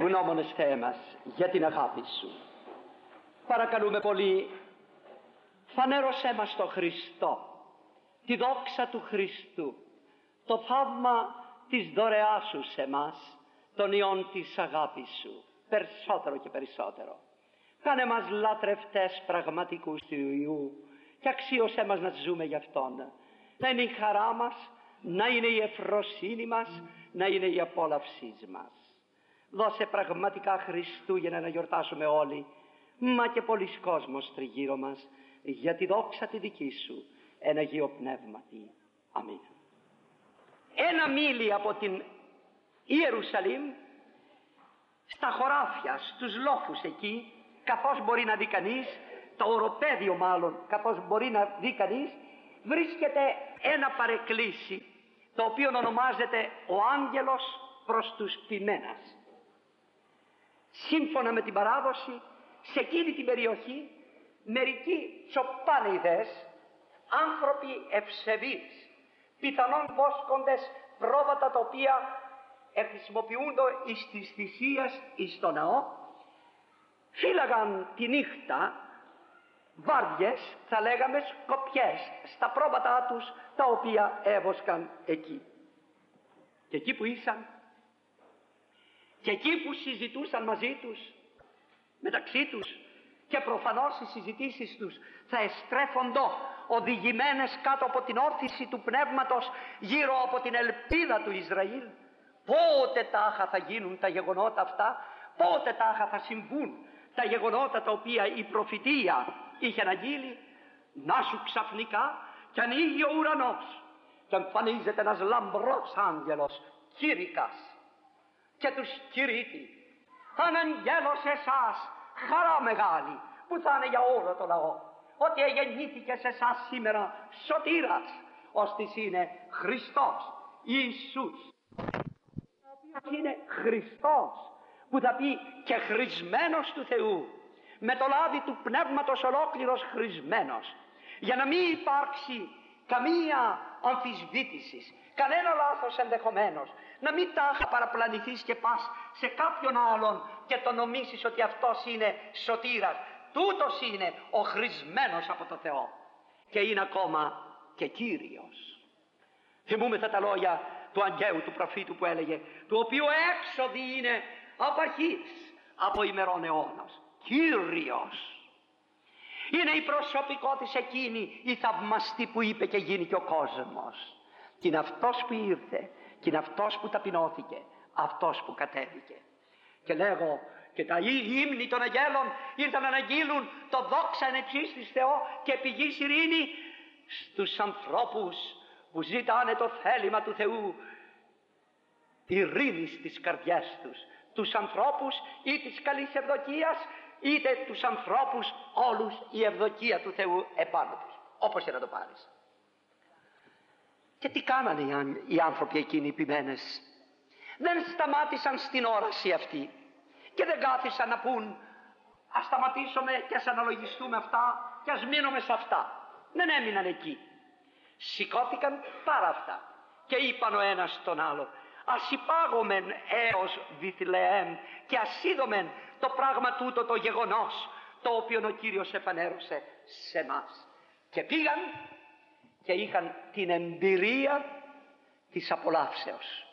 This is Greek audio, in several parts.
Γνώμονες Θεέ μας για την αγάπη Σου, παρακαλούμε πολύ, φανέρωσέ μας τον Χριστό, τη δόξα του Χριστού, το θαύμα της δωρεάς Σου σε μας, τον ιόν της αγάπης Σου, περισσότερο και περισσότερο. Κάνε μας λατρευτές πραγματικούς του Υιού και αξίωσέ μας να ζούμε γι' Αυτόν. Να είναι η χαρά μας, να είναι η ευφροσύνη μας, να είναι η απόλαυσή μας. Δώσε πραγματικά Χριστούγεννα να γιορτάσουμε όλοι, μα και πολλοί κόσμος τριγύρω μας, για τη δόξα τη δική Σου, εν Αγίο Πνεύματι. Αμήν. Ένα μίλι από την Ιερουσαλήμ, στα χωράφια, στους λόφους εκεί, καθώς μπορεί να δει κανείς, το οροπέδιο μάλλον, καθώς μπορεί να δει κανείς, βρίσκεται ένα παρεκκλήσι, το οποίο ονομάζεται ο Άγγελος προς τους ποιμένας. Σύμφωνα με την παράδοση, σε εκείνη την περιοχή, μερικοί τσοπάνιδες, άνθρωποι ευσεβείς, πιθανόν βόσκοντες πρόβατα τα οποία χρησιμοποιούνται εις τις θυσίες εις το ναό, φύλαγαν τη νύχτα βάρδιες, θα λέγαμε σκοπιές, στα πρόβατά τους τα οποία έβοσκαν εκεί. Και εκεί που ήσαν, και εκεί που συζητούσαν μαζί τους, μεταξύ τους, και προφανώς οι συζητήσεις τους θα εστρέφοντο οδηγημένες κάτω από την όθηση του πνεύματος, γύρω από την ελπίδα του Ισραήλ. Πότε τάχα θα γίνουν τα γεγονότα αυτά, πότε τάχα θα συμβούν τα γεγονότα τα οποία η προφητεία είχε αναγγείλει. Να σου ξαφνικά κι ανοίγει ο ουρανός και εμφανίζεται ένας λαμπρός άγγελος, κήρυκας, και τους κηρύττει: αναγγέλω σε εσάς χαρά μεγάλη που θα είναι για όλο το λαό, ότι εγεννήθηκε σε εσάς σήμερα σωτήρας, ώστις είναι Χριστός Ιησούς, ο οποίος είναι Χριστός, που θα πει και χρησμένος του Θεού, με το λάδι του πνεύματος ολόκληρος χρησμένος, για να μην υπάρξει καμία αμφισβήτηση, κανένα λάθος ενδεχομένως, να μην τάχα παραπλανηθείς και πας σε κάποιον άλλον και το νομίσεις ότι αυτός είναι σωτήρας. Τούτος είναι ο χρησμένος από το Θεό και είναι ακόμα και Κύριος. Θυμούμεθα τα λόγια του Αγγαίου του προφήτου που έλεγε: του οποίου έξοδη είναι από αρχής, από ημερών αιώνος, Κύριος. Είναι η προσωπικότητα εκείνη, η θαυμαστή που είπε και γίνει και ο κόσμος. Και είναι αυτός που ήρθε, και είναι αυτός που ταπεινώθηκε, αυτός που κατέβηκε. Και λέγω, και τα ύμνοι των αγγέλων ήρθαν να αναγγείλουν το δόξα εν εξής Θεό και πηγής ειρήνη στους ανθρώπους που ζητάνε το θέλημα του Θεού, ειρήνη στις καρδιές τους, τους ανθρώπους ή της καλής ευδοκίας, είτε τους ανθρώπους όλους η ευδοκία του Θεού επάνω τους, όπως και να το πάρεις. Και τι κάνανε οι άνθρωποι εκείνοι οι ποιμένες? Δεν σταμάτησαν στην όραση αυτή και δεν κάθισαν να πούν: ας σταματήσουμε και ας αναλογιστούμε αυτά και ας μείνουμε σε αυτά. Δεν έμειναν εκεί. Σηκώθηκαν πάρα αυτά και είπαν ο ένας στον άλλο: ας υπάγομεν έως Βιθλεέμ και ας είδομεν το πράγμα τούτο το γεγονός το οποίο ο Κύριος επανέρωσε σε μας. Και πήγαν και είχαν την εμπειρία της απολαύσεως.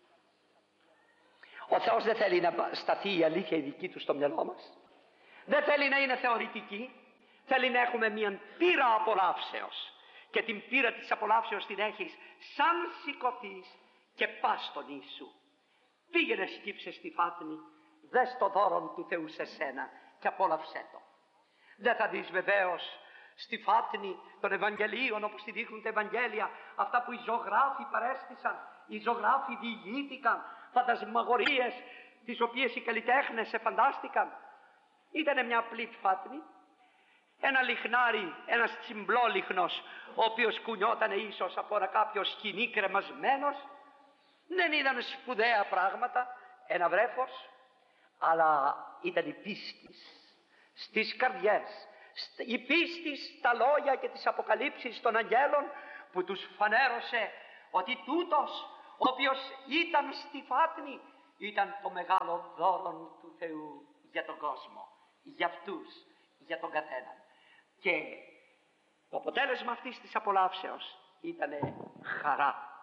Ο Θεός δεν θέλει να σταθεί η αλήθεια η δική του στο μυαλό μας. Δεν θέλει να είναι θεωρητική. Θέλει να έχουμε μια πείρα απολαύσεως. Και την πείρα της απολαύσεως την έχεις σαν σηκωθείς και πας στον Ιησού. Πήγαινε, σκύψε στη φάτνη, δες το δώρο του Θεού σε σένα και απόλαυσέ το. Δεν θα δεις βεβαίως στη φάτνη των Ευαγγελίων, όπως τη δείχνουν τα Ευαγγέλια, αυτά που οι ζωγράφοι παρέστησαν, οι ζωγράφοι διηγήθηκαν, φαντασμαγορίες τις οποίες οι καλλιτέχνες εφαντάστηκαν. Ήταν μια απλή φάτνη, ένα λιχνάρι, ένας τσιμπλόλιχνος, ο οποίος κουνιόταν ίσως από ένα κάποιο σκοινί κρεμασμένος. Δεν ήταν σπουδαία πράγματα, ένα βρέφος, αλλά ήταν η πίστη στις καρδιές, η πίστη στα λόγια και τις αποκαλύψεις των αγγέλων που τους φανέρωσε ότι τούτος ο οποίος ήταν στη φάτνη ήταν το μεγάλο δώρο του Θεού για τον κόσμο, για αυτούς, για τον καθέναν. Και το αποτέλεσμα αυτής της απολαύσεως ήταν χαρά.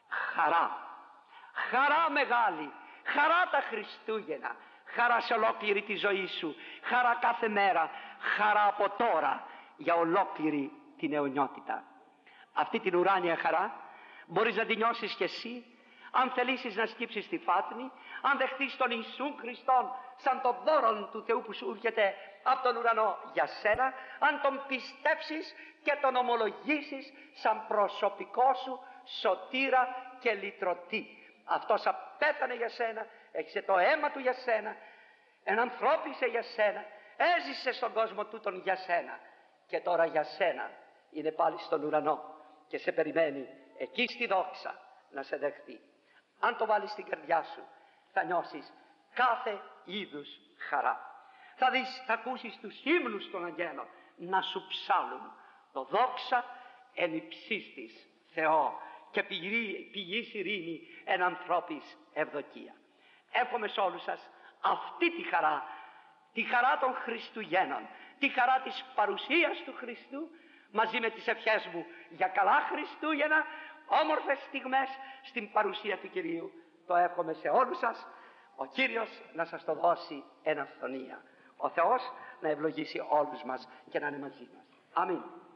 Χαρά μεγάλη, χαρά τα Χριστούγεννα, χαρά σε ολόκληρη τη ζωή σου, χαρά κάθε μέρα, χαρά από τώρα για ολόκληρη την αιωνιότητα. Αυτή την ουράνια χαρά μπορείς να την νιώσεις κι εσύ αν θελήσεις να σκύψεις τη φάτνη, αν δεχτείς τον Ιησού Χριστόν σαν το δώρο του Θεού που σου έρχεται από τον ουρανό για σένα, αν τον πιστέψεις και τον ομολογήσεις σαν προσωπικό σου σωτήρα και λυτρωτή. Αυτός απέθανε για σένα, έχισε το αίμα του για σένα, ενανθρώπισε για σένα, έζησε στον κόσμο τούτον για σένα και τώρα για σένα είναι πάλι στον ουρανό και σε περιμένει εκεί στη δόξα να σε δεχτεί. Αν το βάλεις στην καρδιά σου θα νιώσεις κάθε είδους χαρά. Θα δεις, θα ακούσεις τους ύμνους των αγγέλων να σου ψάλουν το δόξα εν υψίστης Θεό και πηγής ειρήνη εν ανθρώπης ευδοκία. Εύχομαι σε όλους σας αυτή τη χαρά των Χριστουγέννων, τη χαρά της παρουσίας του Χριστού, μαζί με τις ευχές μου για καλά Χριστούγεννα, όμορφες στιγμές στην παρουσία του Κυρίου. Το εύχομαι σε όλους σας, ο Κύριος να σας το δώσει εν αυθονία. Ο Θεός να ευλογήσει όλους μας και να είναι μαζί μας. Αμήν.